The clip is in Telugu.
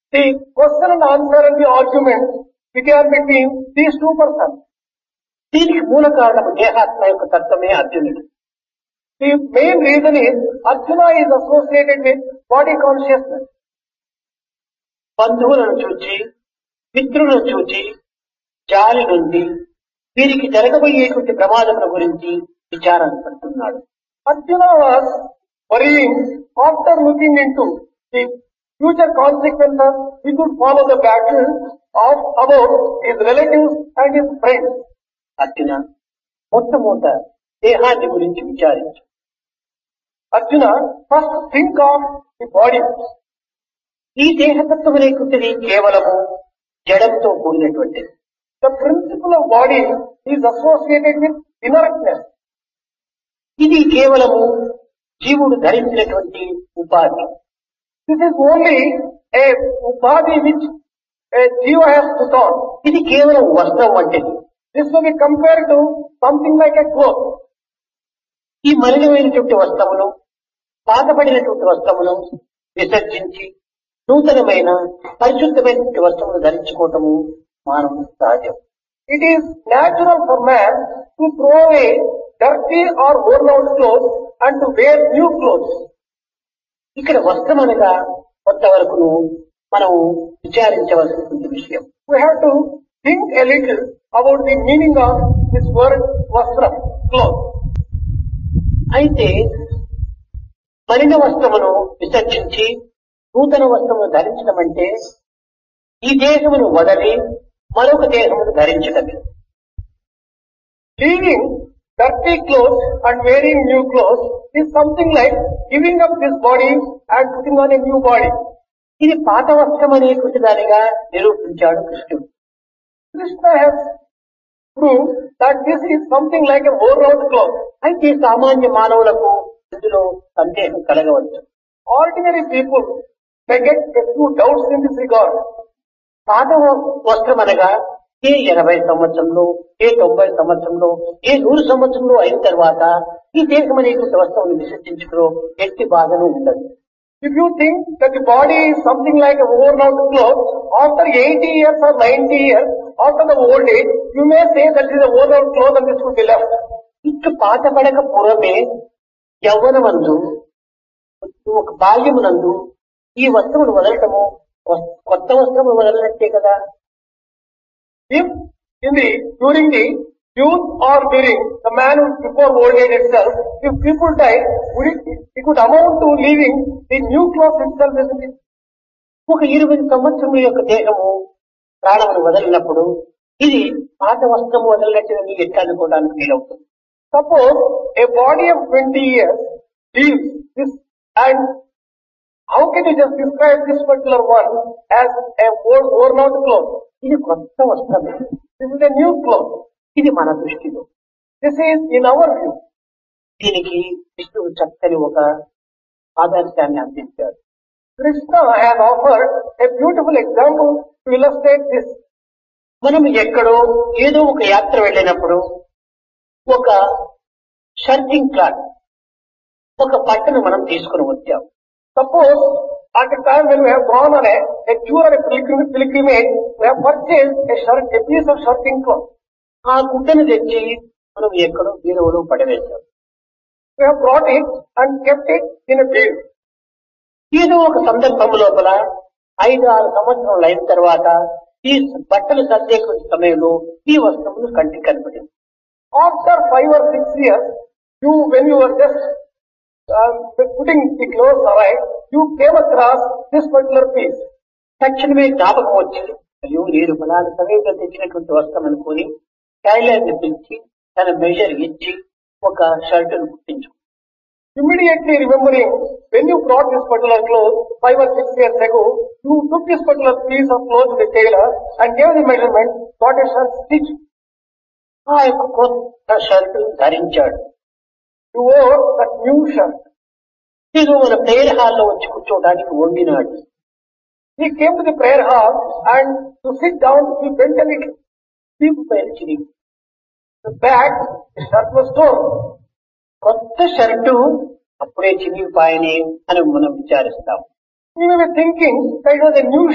The question and answer and the argument began between these two persons. దీనికి మూల కారణము దేహాత్మ యొక్క తత్వమే అర్జునుడు. The main reason is Arjuna is associated with body consciousness. బంధువులను చూచి మిత్రులను చూచి జాలి నుండి వీరికి జరగబోయేటువంటి ప్రమాదముల గురించి విచారణ పడుతున్నాడు. Arjuna was worrying after looking into the future consequences he could follow the battle of about his relatives and his friends. Arjuna మొట్టమొదట దేహాన్ని గురించి విచారించు. Arjuna, first think of the body. ఈ దేహతత్వం అనేటువంటిది కేవలము జడంతో కూడినటువంటిది. The principle of body is associated with inertness. ఇది కేవలము జీవుడు ధరించినటువంటి ఉపాధి. This is only a upadhi which a jiva has put on. ఇది కేవలం వస్త్రం వంటిది. This will be compared to something like a cloth. ఈ మలినమైనటువంటి వస్త్రములు పాతబడినటువంటి వస్త్రములు విసర్జించి నూతనమైన పరిశుద్ధమైనటువంటి వస్త్రములు ధరించుకోవటము మానవుని సహజం. It is natural for man to throw away dirty or worn out clothes and to wear new clothes. ఇక్కడ వస్త్రం అనగా కొంతవరకును మనం విచారించవలసినటువంటి విషయం. We have to think a little about the meaning of this word vastra, cloth. అయితే మలిన వస్త్రమును విసర్జించి నూతన వస్త్రమును ధరించడం అంటే ఈ దేహమును వదలి మరొక దేహమును ధరించడమే. Leaving dirty clothes and wearing new clothes is something like giving up this body and putting on a new body. ఇది పాత వస్త్రం అనేటువంటి దానిగా నిరూపించాడు కృష్ణుడు. Krishna has proved that this is something like a worn out cloth. అయితే సామాన్య మానవులకు ఇందులో సందేహం కలగవచ్చు. Ordinary people may get a few doubts in this regard. పాత వస్త్రం అనగా ఏ 80 సంవత్సరంలో ఏ 90 సంవత్సరంలో ఏ 100 సంవత్సరంలో అయిన తర్వాత ఈ దేశం అనేటువంటి వస్త్రం విసర్జించుకులో ఎట్టి బాధను ఉండదు. If you think that the body is something like a worn out cloth, after 80 years or 90 years, after the old age, you may say that it is a worn out cloth and this should be left. ఇట్లు పాతపడక పూర్వమే యవ్వనమందు ఒక బాల్యమునందు ఈ వస్త్రమును వదలటము కొత్త వస్త్రమును వదలనట్టే కదా. If during the youth or during the man before old age itself, if people die, it would amount to leaving the new clothes itself, isn't it? ఒక 20 సంవత్సరముల యొక్క దేహము ప్రాణమును వదిలినప్పుడు ఇది పాత వస్త్రము వదలనట్టుగా ఎట్లా అనుకోవడానికి వీలవుతుంది. Suppose a body of 20 years leaves this, and how can you just describe this particular one as a worn out cloth? ఇది కొత్త వస్త్రమే. This is a new cloth. ఇది మన దృష్టిలో. This is in our view. దీనికి విష్ణువు చక్కని ఒక ఆదర్శాన్ని అందించాడు. Krishna has offered a beautiful example to illustrate this. మనం ఎక్కడో ఏదో ఒక యాత్ర వెళ్ళినప్పుడు ఒక షర్టింగ్ క్లాత్ ఒక బట్టను మనం తీసుకుని వచ్చాం. Suppose at a time when we have gone on a tour or a pilgrimage, we have purchased a piece of shirting cloth. ఆ గుడ్డను తెచ్చి మనం ఎక్కడో బీరువాలో పడవేశాం. We have brought it and kept it in a bin. ఏదో ఒక సందర్భం లోపల 5-6 సంవత్సరాలు అయిన తర్వాత ఈ బట్టలు సర్దే సమయంలో ఈ వస్త్రములు కంటికి కనపడింది. After 5 or 6 years, when you were just putting the clothes away, you came across this particular piece. తక్షణమే జ్ఞాపకం వచ్చి అయ్యో నేను ఫలానా సమయంలో తెచ్చినటువంటి వస్త్రం అనుకుని టైలర్ని పిలిచి తన మెజర్ ఇచ్చి ఒక షర్టును కుట్టించు. Immediately remembering when you brought this particular cloth 5 or 6 years ago, you took this particular piece of cloth to the tailor and gave the measurement, got a shirt stitched. ఆ యొక్క కొత్త షర్టు ధరించాడు. You wore that new shirt. నేను మన ప్రేయర్ హాల్లో వచ్చి కూర్చోవడానికి వంగినాడు. He came to the prayer hall and to sit down, he bent a little. వీపు పైన చిరిగి The back, the shirt was torn. కొత్త షర్టు అప్పుడే చిరిగిపాయనే అని మనం విచారిస్తాం. We may be thinking that it was a new